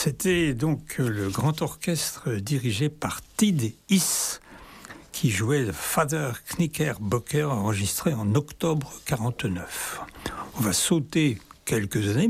C'était donc le grand orchestre dirigé par Tid Is qui jouait le Father Knickerbocker enregistré en octobre 49. On va sauter quelques années.